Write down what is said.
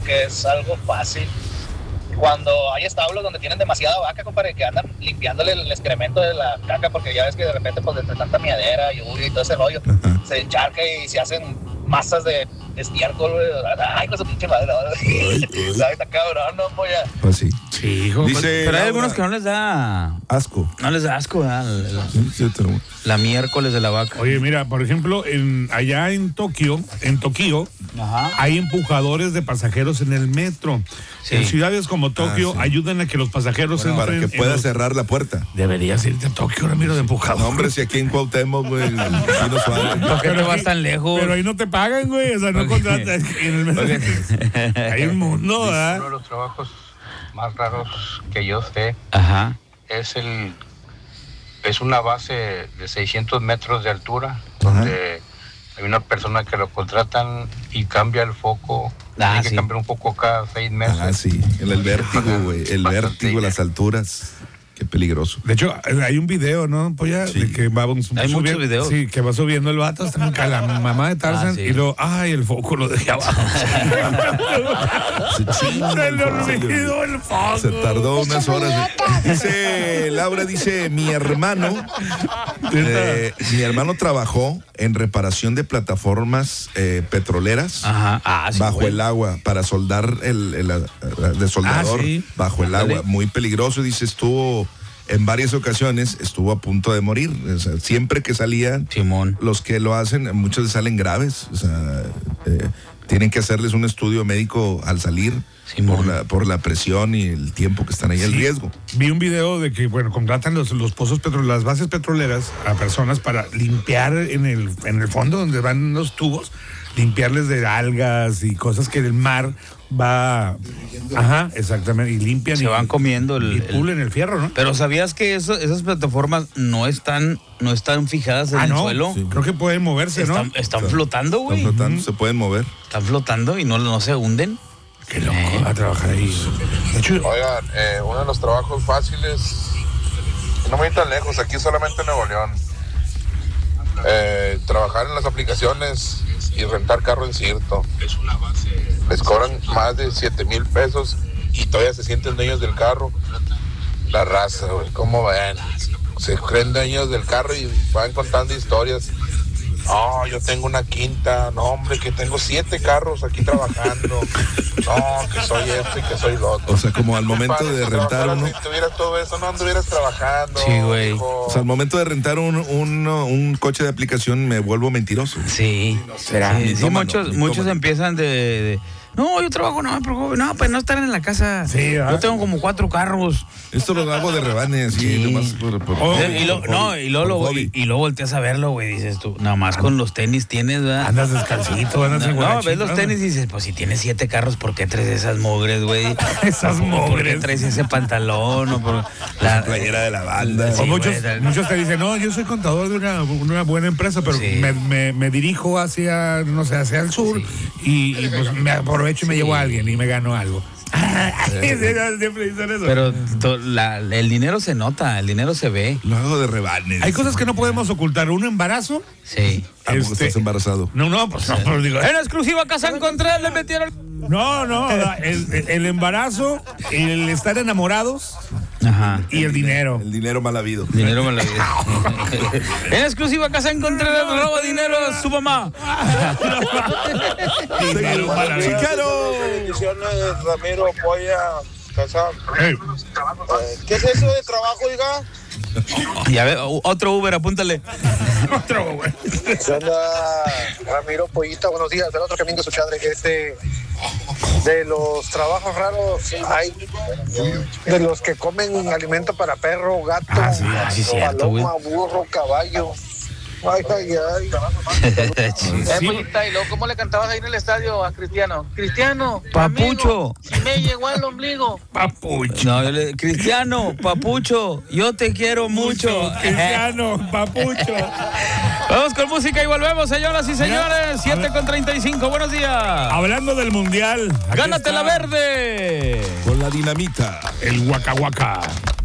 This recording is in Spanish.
que es algo fácil. Cuando hay establos donde tienen demasiada vaca, compadre, que andan limpiándole el excremento de la caca, porque ya ves que de repente, pues, entre tanta miadera y todo ese rollo, se encharca y se hacen masas de estiércol, güey. Ay, con su pinche madre, está cabrón, ¿no, polla? Pues sí. Sí, hijo. Dice Pero hay Laura, algunos que no les da asco. No les da asco, ¿verdad? Sí, La miércoles de la vaca. Oye, mira, por ejemplo, allá en Tokio, Ajá. hay empujadores de pasajeros en el metro. Sí. En ciudades como Tokio sí. ayudan a que los pasajeros Para entren que pueda en los... cerrar la puerta. Deberías irte a Tokio, Ramiro, de empujador. No, hombre, si aquí en Cuauhtémoc, güey, Pino Suárez. ¿Por qué te vas tan lejos? Pero ahí no te pagan, güey. O sea, no contratas. En el metro. Hay un mundo, ¿verdad? Uno de los trabajos más raros que yo sé Ajá. es una base de 600 metros de altura, donde hay una persona que lo contratan y cambia el foco. Tiene que cambiar un foco cada 6 meses. Ah, sí, el vértigo, güey, el vértigo, las alturas. Qué peligroso. De hecho, hay un video, ¿no? Pues ya, Sí. de que va Hay muchos videos. Sí, que va subiendo el vato hasta nunca la mamá de Tarzan sí. y luego, ay, el foco lo dejé abajo. Se le olvidó el foco. Se tardó unas horas. Dice Laura, mi hermano trabajó en reparación de plataformas petroleras. Ajá. Ah, sí, bajo güey. el agua para soldar de soldador sí. bajo el agua, muy peligroso. Dice, en varias ocasiones estuvo a punto de morir. O sea, siempre que salían, Simón. los que lo hacen, muchos les salen graves. O sea, tienen que hacerles un estudio médico al salir por la presión y el tiempo que están ahí, el riesgo. Vi un video de que, bueno, contratan los pozos las bases petroleras a personas para limpiar en el fondo donde van los tubos, limpiarles de algas y cosas que el mar va... Ajá, exactamente, y limpian. Se van comiendo y pulen el fierro, ¿no? Pero ¿sabías que esas plataformas no están fijadas en el suelo? Sí. Creo que pueden moverse, ¿no? Están flotando, güey. Están flotando, se pueden mover. Están flotando y no se hunden. Qué loco a trabajar ahí. De hecho, Oigan, uno de los trabajos fáciles, no me voy tan lejos, aquí solamente en Nuevo León. Trabajar en las aplicaciones y rentar carro en Cirto. Les cobran más de 7,000 pesos y todavía se sienten dueños del carro. La raza, güey, ¿cómo ven? Se creen dueños del carro y van contando historias. No, yo tengo una quinta, no, hombre, que tengo 7 carros aquí trabajando. No, que soy esto y que soy lo otro. O sea, como al momento de rentar uno. Si tuvieras todo eso, no anduvieras trabajando. Sí, güey. O sea, al momento de rentar un coche de aplicación me vuelvo mentiroso. Sí. ¿Será? Sí, Mitómano. muchos empiezan de no, yo trabajo, no me preocupe, no, pues no estar en la casa. Sí, ¿verdad? Yo tengo como 4 carros. Esto lo hago de rebane, así, nomás por Y luego volteas a verlo, güey, dices tú, nada más con los tenis tienes, ¿verdad? andas descalcito, andas en No, guarachito, ves los tenis y dices, pues si tienes 7 carros, ¿por qué traes esas mogres, güey? Esas ¿Por qué mogres. traes ese pantalón? O por la playera de la banda. O Sí, muchos güey. te dicen, no, yo soy contador de una buena empresa, pero Sí. me dirijo hacia el sur y pues me aprovecho y me llevo a alguien y me gano algo. Siempre dicen eso. Pero el dinero se nota, el dinero se ve. Lo hago de rebane. Hay cosas que no podemos ocultar. Un embarazo. Sí. ¿A poco estás embarazado? No, pues no, pero digo, En exclusiva Casa Encontrada le metieron. no, el embarazo, el estar enamorados Ajá. y el dinero. El dinero mal habido. Dinero me lo dio. En exclusiva Casa Encontrada roba dinero a su mamá. Dinero mal habido. ¡Chicaro! Bendiciones, Ramiro, Polla, Casar. Ey, ¿Qué es eso de trabajo, oiga? Ya ve, otro Uber, apúntale. otro, güey. ¿Qué onda, Ramiro, Pollita? Buenos días. El otro que venga su chadre, de los trabajos raros hay de los que comen alimento para perro, gato, sí, cierto, güey. paloma, burro, caballo. Ay. Pollita, y luego, ¿cómo le cantabas ahí en el estadio a Cristiano? Cristiano, Papucho. si me llegó al ombligo. Papucho. No, Cristiano, Papucho, yo te quiero mucho. Cristiano, papucho. Vamos con música y volvemos, señoras y señores. 7:35, buenos días. Hablando del mundial. aquí Gánate está la verde. Con la dinamita. El Waka Waka.